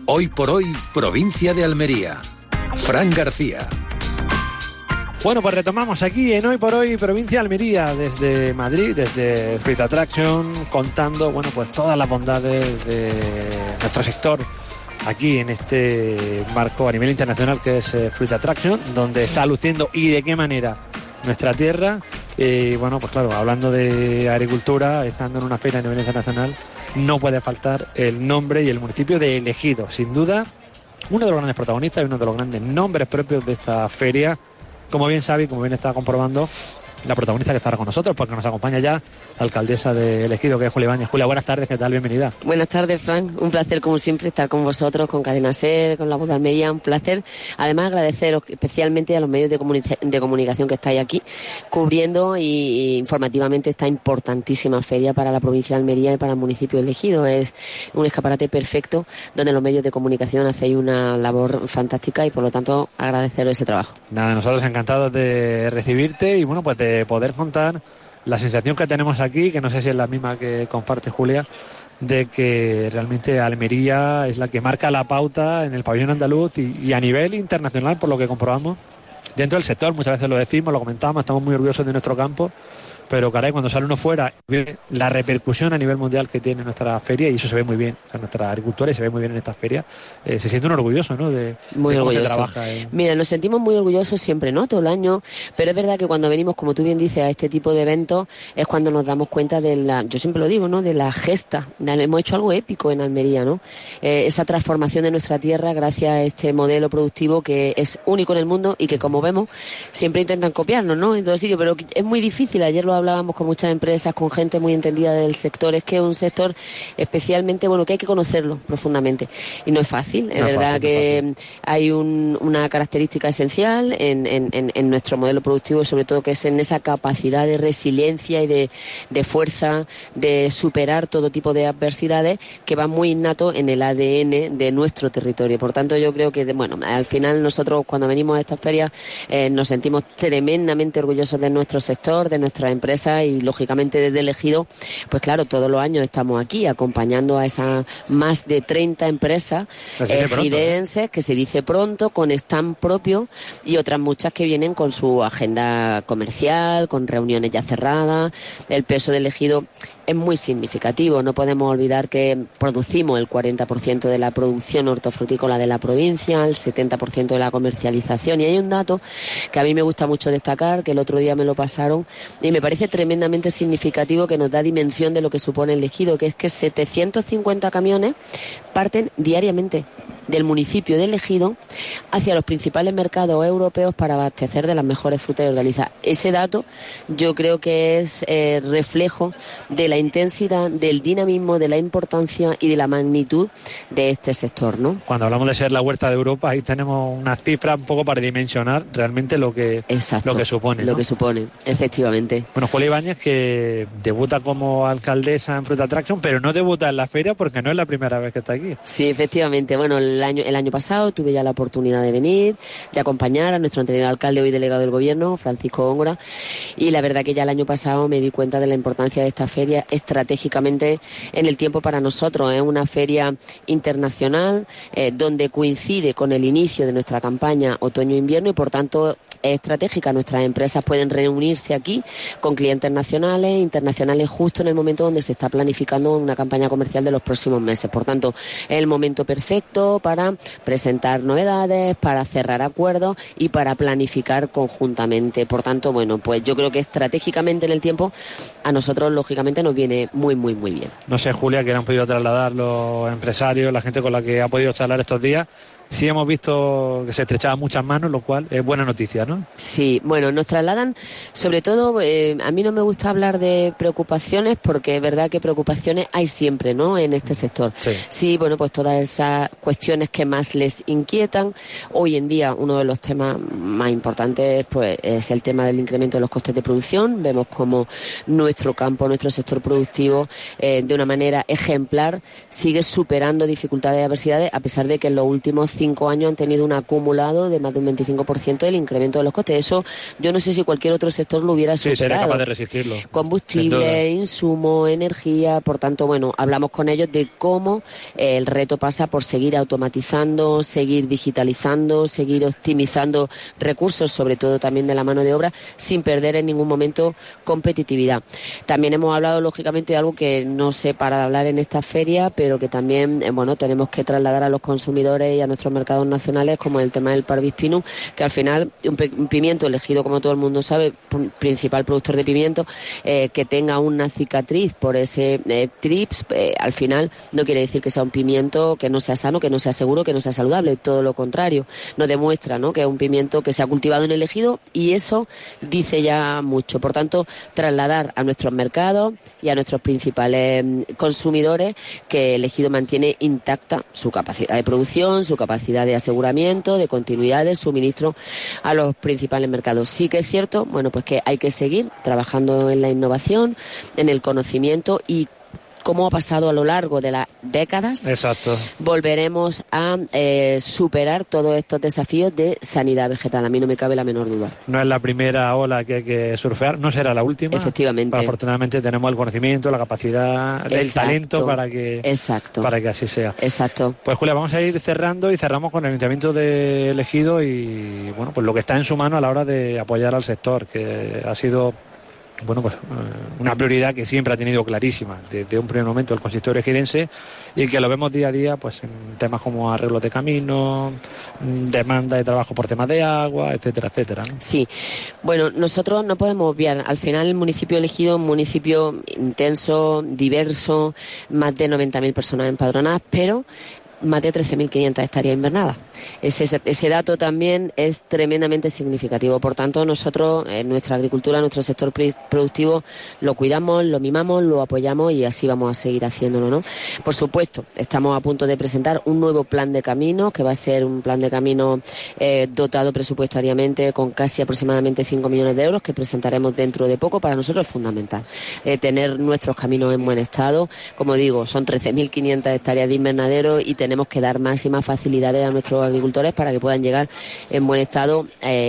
Hoy por hoy, provincia de Almería. Fran García. Bueno, pues retomamos aquí en Hoy por Hoy, provincia de Almería, desde Madrid, desde Fruit Attraction, contando, bueno, pues todas las bondades de nuestro sector aquí en este marco a nivel internacional que es Fruit Attraction, donde está luciendo y de qué manera nuestra tierra. Bueno, pues claro, hablando de agricultura, estando en una feria a nivel internacional, no puede faltar el nombre y el municipio de El Ejido. Sin duda, uno de los grandes protagonistas y uno de los grandes nombres propios de esta feria. Como bien sabe y como bien está comprobando la protagonista que estará con nosotros, porque nos acompaña ya la alcaldesa de El Ejido, que es Julia Ibáñez. Julia, buenas tardes, ¿qué tal? Bienvenida. Buenas tardes, Fran. Un placer, como siempre, estar con vosotros, con Cadena SER, con La Voz de Almería. Un placer. Además, agradeceros especialmente a los medios de comunicación que estáis aquí, cubriendo y informativamente esta importantísima feria para la provincia de Almería y para el municipio de El Ejido. Es un escaparate perfecto donde los medios de comunicación hacéis una labor fantástica y, por lo tanto, agradeceros ese trabajo. Nada, nosotros encantados de recibirte y, bueno, pues de poder contar la sensación que tenemos aquí, que no sé si es la misma que comparte Julia, de que realmente Almería es la que marca la pauta en el pabellón andaluz y a nivel internacional, por lo que comprobamos dentro del sector. Muchas veces lo decimos, lo comentamos, estamos muy orgullosos de nuestro campo, pero caray, cuando sale uno fuera y ve la repercusión a nivel mundial que tiene nuestra feria, y eso se ve muy bien en nuestra agricultura y se ve muy bien en esta feria, se siente un orgulloso, ¿no? Muy de cómo orgulloso. se trabaja. Mira, nos sentimos muy orgullosos siempre, ¿no? Todo el año, pero es verdad que cuando venimos, como tú bien dices, a este tipo de eventos, es cuando nos damos cuenta yo siempre lo digo, ¿no? De la gesta. Hemos hecho algo épico en Almería, ¿no? Esa transformación de nuestra tierra gracias a este modelo productivo que es único en el mundo y que, como vemos, siempre intentan copiarnos, ¿no? En todo sitio, pero es muy difícil. Ayer lo hablábamos con muchas empresas, con gente muy entendida del sector. Es que es un sector especialmente, bueno, que hay que conocerlo profundamente. Y no es fácil. Es verdad que hay una característica esencial en nuestro modelo productivo, sobre todo que es en esa capacidad de resiliencia y de fuerza, de superar todo tipo de adversidades, que va muy innato en el ADN de nuestro territorio. Por tanto, yo creo que, bueno, al final nosotros cuando venimos a estas ferias nos sentimos tremendamente orgullosos de nuestro sector, de nuestras empresas, y lógicamente desde El Ejido, pues claro, todos los años estamos aquí acompañando a esas más de 30 empresas ejidenses, que se dice pronto, con stand propio, y otras muchas que vienen con su agenda comercial, con reuniones ya cerradas. El peso del Ejido es muy significativo. No podemos olvidar que producimos el 40% de la producción hortofrutícola de la provincia, el 70% de la comercialización, y hay un dato que a mí me gusta mucho destacar, que el otro día me lo pasaron y me parece tremendamente significativo, que nos da dimensión de lo que supone El Ejido, que es que 750 camiones parten diariamente del municipio de El Ejido hacia los principales mercados europeos para abastecer de las mejores frutas y hortalizas. Ese dato yo creo que es reflejo de la intensidad, del dinamismo, de la importancia y de la magnitud de este sector, ¿no? Cuando hablamos de ser la huerta de Europa, ahí tenemos una cifra un poco para dimensionar realmente lo que supone, ¿no? Lo que supone, efectivamente. Bueno, Julia Ibáñez, que debuta como alcaldesa en Fruit Attraction, pero no debuta en la feria porque no es la primera vez que está aquí. Sí, efectivamente. Bueno, el año pasado tuve ya la oportunidad de venir, de acompañar a nuestro anterior alcalde, hoy delegado del gobierno, Francisco Góngora, y la verdad que ya el año pasado me di cuenta de la importancia de esta feria estratégicamente en el tiempo para nosotros. Es una feria internacional donde coincide con el inicio de nuestra campaña otoño-invierno y por tanto es estratégica. Nuestras empresas pueden reunirse aquí con clientes nacionales e internacionales justo en el momento donde se está planificando una campaña comercial de los próximos meses. Por tanto, es el momento perfecto para presentar novedades, para cerrar acuerdos y para planificar conjuntamente. Por tanto, bueno, pues yo creo que estratégicamente en el tiempo a nosotros lógicamente nos viene muy, muy, muy bien. No sé, Julia, que han podido trasladar los empresarios, la gente con la que ha podido charlar estos días. Sí hemos visto que se estrechaban muchas manos, lo cual es buena noticia, ¿no? Sí, bueno, nos trasladan, sobre todo, a mí no me gusta hablar de preocupaciones porque es verdad que preocupaciones hay siempre, ¿no?, en este sector. Sí, bueno, pues todas esas cuestiones que más les inquietan. Hoy en día uno de los temas más importantes pues es el tema del incremento de los costes de producción. Vemos como nuestro campo, nuestro sector productivo, de una manera ejemplar, sigue superando dificultades y adversidades, a pesar de que en los últimos 5 5 años han tenido un acumulado de más de un 25% del incremento de los costes. Eso yo no sé si cualquier otro sector lo hubiera superado. Sí, sería capaz de resistirlo. Combustible, insumo, energía, por tanto, bueno, hablamos con ellos de cómo el reto pasa por seguir automatizando, seguir digitalizando, seguir optimizando recursos, sobre todo también de la mano de obra, sin perder en ningún momento competitividad. También hemos hablado, lógicamente, de algo que no sé para hablar en esta feria, pero que también, bueno, tenemos que trasladar a los consumidores y a nuestros mercados nacionales, como el tema del Parvis Pinus, que al final un pimiento elegido, como todo el mundo sabe, principal productor de pimiento, que tenga una cicatriz por ese TRIPS, al final no quiere decir que sea un pimiento que no sea sano, que no sea seguro, que no sea saludable, todo lo contrario, nos demuestra, ¿no?, que es un pimiento que se ha cultivado en el ejido, y eso dice ya mucho. Por tanto, trasladar a nuestros mercados y a nuestros principales consumidores que el ejido mantiene intacta su capacidad de producción, su capacidad de aseguramiento, de continuidad de suministro a los principales mercados. Sí que es cierto, bueno, pues que hay que seguir trabajando en la innovación, en el conocimiento, y como ha pasado a lo largo de las décadas, exacto, volveremos a superar todos estos desafíos de sanidad vegetal. A mí no me cabe la menor duda. No es la primera ola que hay que surfear, no será la última. Efectivamente. Pero afortunadamente tenemos el conocimiento, la capacidad, el talento para que así sea. Exacto. Pues Julia, vamos a ir cerrando, y cerramos con el Ayuntamiento de Ejido y bueno, pues lo que está en su mano a la hora de apoyar al sector, que ha sido, bueno, pues una prioridad que siempre ha tenido clarísima desde un primer momento el consistorio ejidense, y que lo vemos día a día pues en temas como arreglos de caminos, demanda de trabajo por temas de agua, etcétera, etcétera, ¿no? Sí, bueno, nosotros no podemos obviar, al final el municipio elegido, un municipio intenso, diverso, más de 90.000 personas empadronadas, pero más de 13.500 hectáreas invernadas. Ese dato también es tremendamente significativo. Por tanto, nosotros, nuestra agricultura, nuestro sector productivo, lo cuidamos, lo mimamos, lo apoyamos, y así vamos a seguir haciéndolo, ¿no? Por supuesto, estamos a punto de presentar un nuevo plan de caminos, que va a ser un plan de caminos dotado presupuestariamente con casi aproximadamente 5 millones de euros, que presentaremos dentro de poco. Para nosotros es fundamental tener nuestros caminos en buen estado. Como digo, son 13.500 hectáreas de invernadero, y tenemos que dar máximas facilidades a nuestros agricultores para que puedan llegar en buen estado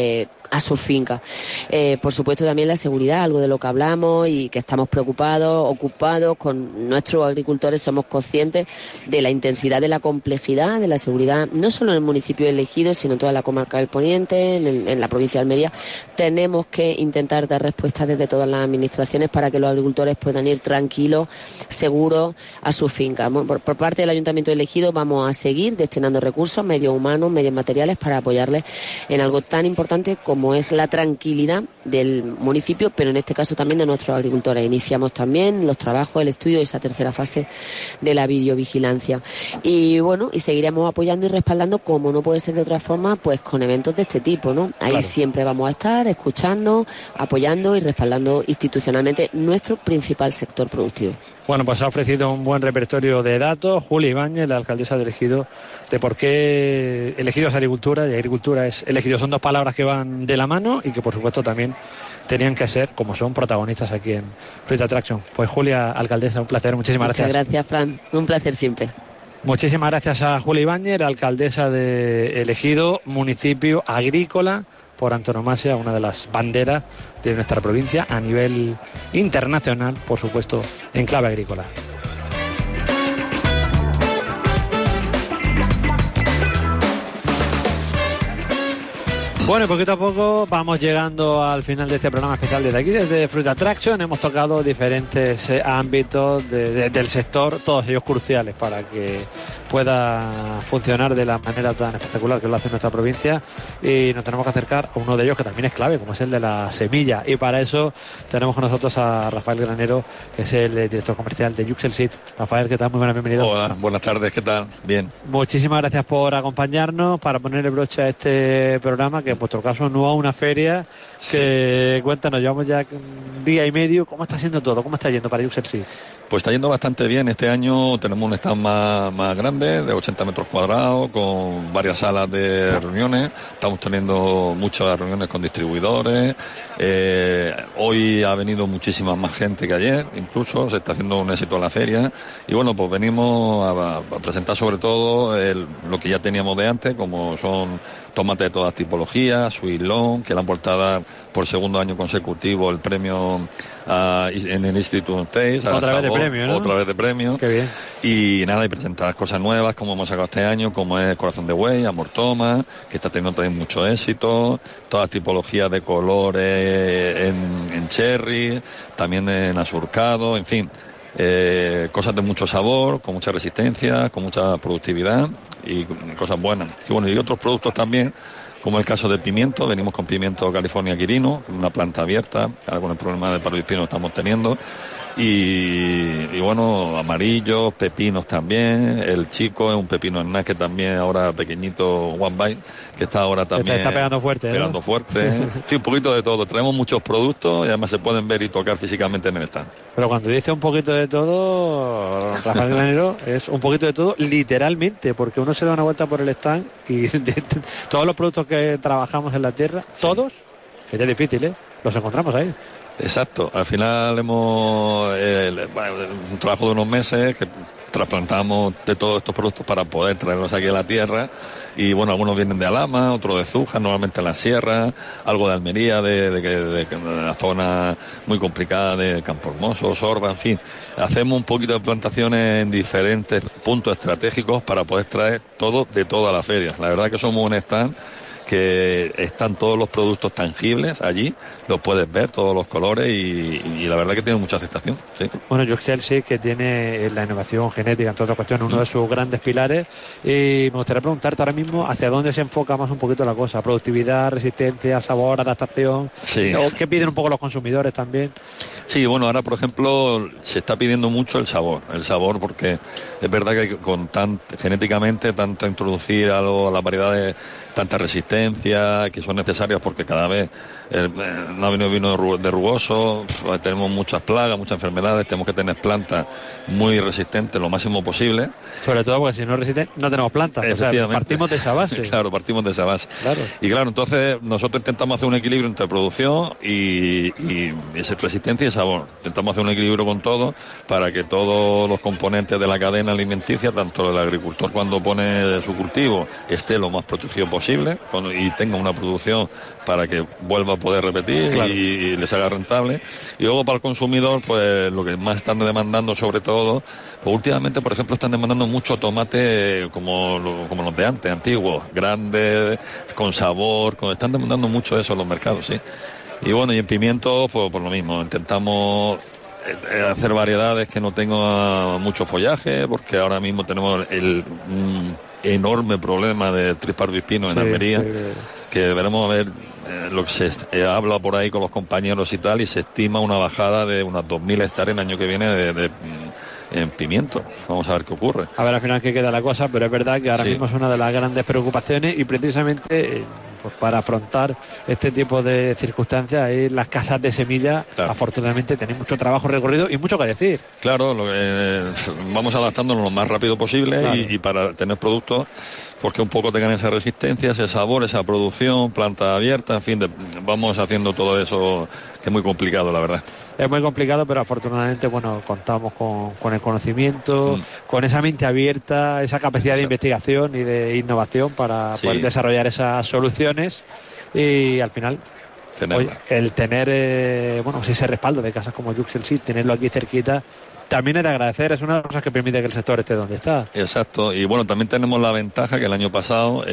a sus fincas. Por supuesto, también la seguridad, algo de lo que hablamos y que estamos preocupados, ocupados con nuestros agricultores. Somos conscientes de la intensidad, de la complejidad de la seguridad, no solo en el municipio elegido, sino en toda la comarca del Poniente, en la provincia de Almería. Tenemos que intentar dar respuestas desde todas las administraciones para que los agricultores puedan ir tranquilos, seguros a sus fincas. Por parte del Ayuntamiento elegido vamos a seguir destinando recursos, medios humanos, medios materiales, para apoyarles en algo tan importante como es la tranquilidad del municipio, pero en este caso también de nuestros agricultores. Iniciamos también los trabajos, el estudio de esa tercera fase de la videovigilancia. Y bueno, y seguiremos apoyando y respaldando, como no puede ser de otra forma, pues con eventos de este tipo, ¿no? Ahí claro, siempre vamos a estar escuchando, apoyando y respaldando institucionalmente nuestro principal sector productivo. Bueno, pues ha ofrecido un buen repertorio de datos Julia Ibáñez, la alcaldesa del Ejido, de por qué el Ejido es agricultura y agricultura es el Ejido. Son dos palabras que van de la mano y que, por supuesto, también tenían que ser, como son, protagonistas aquí en Fruit Attraction. Pues Julia, alcaldesa, un placer. Muchísimas gracias. Muchas gracias, Fran. Un placer siempre. Muchísimas gracias a Julia Ibáñez, alcaldesa de El Ejido, municipio agrícola por antonomasia, una de las banderas de nuestra provincia a nivel internacional, por supuesto, en clave agrícola. Bueno, poquito a poco vamos llegando al final de este programa especial desde aquí, desde Fruit Attraction. Hemos tocado diferentes ámbitos del sector, todos ellos cruciales para que pueda funcionar de la manera tan espectacular que lo hace nuestra provincia, y nos tenemos que acercar a uno de ellos que también es clave, como es el de la semilla, y para eso tenemos con nosotros a Rafael Granero, que es el director comercial de Yuxel Seed. Rafael, ¿qué tal? Muy buenas, bienvenido. Hola, buenas tardes, ¿qué tal? Bien. Muchísimas gracias por acompañarnos para poner el broche a este programa que en vuestro caso no a una feria. Que cuéntanos, llevamos ya un día y medio, ¿cómo está siendo todo? ¿Cómo está yendo para User Seeds? Pues está yendo bastante bien. Este año tenemos un stand más grande, de 80 metros cuadrados, con varias salas de reuniones. Estamos teniendo muchas reuniones con distribuidores. Hoy ha venido muchísima más gente que ayer, incluso se está haciendo un éxito en la feria. Y bueno, pues venimos a presentar sobre todo lo que ya teníamos de antes, como son tomates de todas tipologías, Sweet Long, que le han vuelto a dar por segundo año consecutivo el premio en el Institute Taste. Otra vez de premio, ¿no? Otra vez de premio. Qué bien. Y nada, y presentar cosas nuevas como hemos sacado este año, como es Corazón de Buey, Amor Toma, que está teniendo también mucho éxito, todas las tipologías de colores en cherry, también en asurcado, en fin. Cosas de mucho sabor, con mucha resistencia, con mucha productividad y cosas buenas. Y bueno, y otros productos también, como el caso del pimiento. Venimos con pimiento California Quirino, una planta abierta, ahora con el problema de paro de espino estamos teniendo. Y bueno, amarillos, pepinos también. El chico es un pepino en que también ahora pequeñito, One Bite, que está ahora también está pegando fuerte, pegando fuerte. Sí, un poquito de todo. Traemos muchos productos y además se pueden ver y tocar físicamente en el stand. Pero cuando dice un poquito de todo, Rafael Granero, es un poquito de todo literalmente, porque uno se da una vuelta por el stand y todos los productos que trabajamos en la tierra, todos, que ya es difícil, los encontramos ahí. Exacto, al final hemos un trabajo de unos meses que trasplantamos de todos estos productos para poder traerlos aquí a la tierra. Y bueno, algunos vienen de Alhama, otros de Zújar, normalmente en la sierra, algo de Almería, de la zona muy complicada de Campo Hermoso, Sorba, en fin. Hacemos un poquito de plantaciones en diferentes puntos estratégicos para poder traer todo de toda la feria. La verdad que somos un stand que están todos los productos tangibles allí, los puedes ver, todos los colores y la verdad que tiene mucha aceptación. Sí. Bueno, Yuxel sí que tiene la innovación genética, entre otras cuestiones, uno de sus grandes pilares, y me gustaría preguntarte ahora mismo hacia dónde se enfoca más un poquito la cosa, productividad, resistencia, sabor, adaptación, ¿qué piden un poco los consumidores también? Sí, bueno, ahora por ejemplo se está pidiendo mucho el sabor porque es verdad que genéticamente tanto introducir a las variedades tanta resistencia que son necesarias porque cada vez no ha venido vino de rugoso, tenemos muchas plagas, muchas enfermedades, tenemos que tener plantas muy resistentes lo máximo posible. Sobre todo porque si no resisten no tenemos plantas, o sea, partimos de esa base. Claro, partimos de esa base. Claro. Y claro, entonces nosotros intentamos hacer un equilibrio entre producción y esa resistencia y sabor. Intentamos hacer un equilibrio con todo para que todos los componentes de la cadena alimenticia, tanto el agricultor cuando pone su cultivo, esté lo más protegido posible y tenga una producción para que vuelva a poder repetir, claro, y les haga rentable. Y luego para el consumidor, pues lo que más están demandando sobre todo, pues últimamente, por ejemplo, están demandando mucho tomate como los de antes, antiguos, grandes, con sabor, están demandando mucho eso en los mercados, sí. Y bueno, y en pimiento, pues por lo mismo, intentamos hacer variedades que no tengan mucho follaje, porque ahora mismo tenemos un enorme problema de tris pardoespino en Almería, que veremos a ver lo que se habla por ahí con los compañeros y tal, y se estima una bajada de unas 2.000 hectáreas el año que viene en pimiento. Vamos a ver qué ocurre. A ver al final qué queda la cosa, pero es verdad que ahora mismo es una de las grandes preocupaciones y precisamente pues para afrontar este tipo de circunstancias ahí las casas de semilla, claro, afortunadamente tenéis mucho trabajo recorrido y mucho que decir. Claro, vamos adaptándonos lo más rápido posible, claro, y para tener productos porque un poco tengan esa resistencia, ese sabor, esa producción, planta abierta, en fin, vamos haciendo todo eso, que es muy complicado, la verdad. Es muy complicado, pero afortunadamente, bueno, contamos con el conocimiento, con esa mente abierta, esa capacidad de investigación y de innovación para poder desarrollar esas soluciones y al final el tener, ese respaldo de casas como Yuxel Seed, tenerlo aquí cerquita, también es de agradecer, es una de las cosas que permite que el sector esté donde está. Exacto, y bueno, también tenemos la ventaja que el año pasado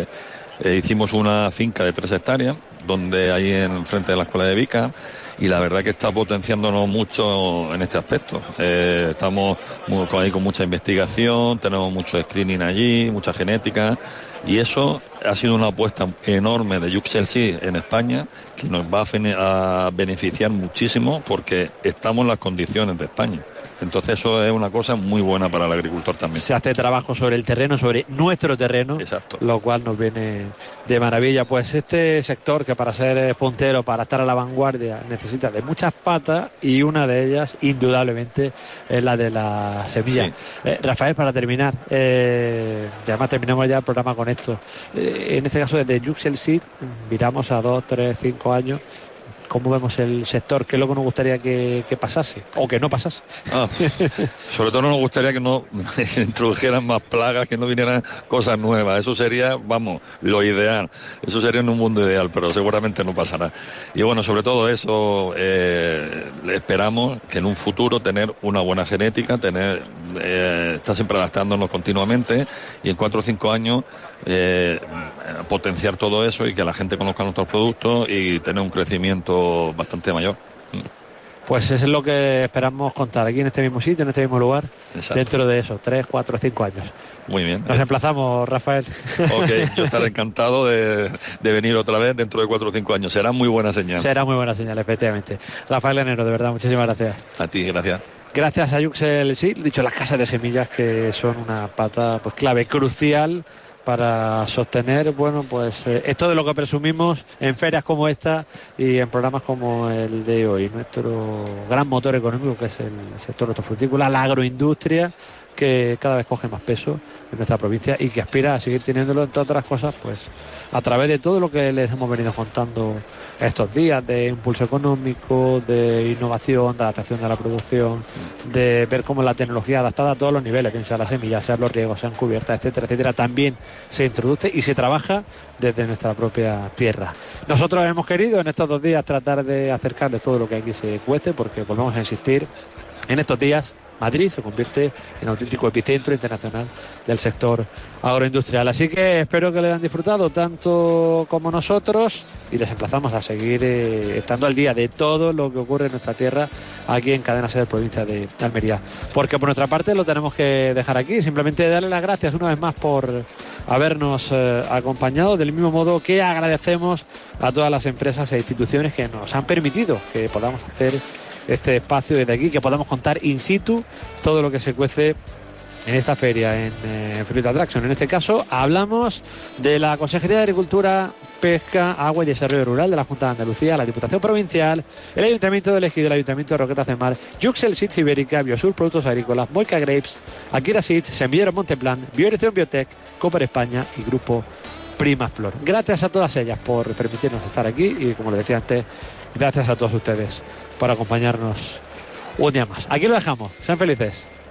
hicimos una finca de 3 hectáreas, donde ahí en frente de la Escuela de Vica, y la verdad que está potenciándonos mucho en este aspecto. Estamos ahí con mucha investigación, tenemos mucho screening allí, mucha genética, y eso ha sido una apuesta enorme de Yuxel Seed en España, que nos va a beneficiar muchísimo porque estamos en las condiciones de España. Entonces eso es una cosa muy buena para el agricultor también. Se hace trabajo sobre el terreno, sobre nuestro terreno. Exacto. Lo cual nos viene de maravilla. Pues este sector, que para ser puntero, para estar a la vanguardia, necesita de muchas patas, y una de ellas indudablemente es la de la semilla. Sí. Rafael, para terminar, además terminamos ya el programa con esto, en este caso desde Yuxel Seed miramos a 2, 3, 5 años. ¿Cómo vemos el sector? ¿Qué es lo que nos gustaría que pasase? ¿O que no pasase? Sobre todo nos gustaría que no introdujeran más plagas, que no vinieran cosas nuevas. Eso sería, vamos, lo ideal. Eso sería en un mundo ideal, pero seguramente no pasará. Y bueno, sobre todo eso, esperamos que en un futuro tener una buena genética, estar siempre adaptándonos continuamente, y en 4 o 5 años potenciar todo eso y que la gente conozca nuestros productos y tener un crecimiento bastante mayor. Pues eso es lo que esperamos contar aquí en este mismo sitio, en este mismo lugar. Exacto. Dentro de esos 3, 4, 5 años. Muy bien. Nos emplazamos, Rafael. Ok, yo estaré encantado de venir otra vez dentro de 4 o 5 años. Será muy buena señal. Será muy buena señal, efectivamente. Rafael Llanero, de verdad, muchísimas gracias. A ti, gracias. Gracias a Yuxel, sí, dicho, las casas de semillas, que son una pata pues clave, crucial para sostener, bueno, pues esto de lo que presumimos en ferias como esta y en programas como el de hoy, nuestro gran motor económico, que es el sector hortofrutícola, la agroindustria, que cada vez coge más peso en nuestra provincia y que aspira a seguir teniéndolo, entre otras cosas, pues a través de todo lo que les hemos venido contando estos días, de impulso económico, de innovación, de adaptación de la producción, de ver cómo la tecnología adaptada a todos los niveles, bien sea las semillas, sean los riegos, sean cubiertas, etcétera, etcétera, también se introduce y se trabaja desde nuestra propia tierra. Nosotros hemos querido en estos 2 días tratar de acercarles todo lo que aquí se cuece, porque volvemos a insistir, en estos días Madrid se convierte en auténtico epicentro internacional del sector agroindustrial. Así que espero que lo hayan disfrutado tanto como nosotros, y les emplazamos a seguir estando al día de todo lo que ocurre en nuestra tierra aquí en Cadena SER provincia de Almería. Porque por nuestra parte lo tenemos que dejar aquí. Simplemente darle las gracias una vez más por habernos acompañado, del mismo modo que agradecemos a todas las empresas e instituciones que nos han permitido que podamos hacer este espacio desde aquí, que podamos contar in situ todo lo que se cuece en esta feria, en Fruit Attraction. En este caso hablamos de la Consejería de Agricultura, Pesca, Agua y Desarrollo Rural de la Junta de Andalucía, la Diputación Provincial, el Ayuntamiento de Ejido, el Ayuntamiento de Roquetas de Mar, Yuxel Seeds Ibérica, Biosur Productos Agrícolas, Moica Grapes, Akira Seeds, Semilleros Monteplan, Bioerección Biotech, Cooper España y Grupo Primaflor. Gracias a todas ellas por permitirnos estar aquí y, como les decía antes, gracias a todos ustedes por acompañarnos un día más. Aquí lo dejamos. Sean felices.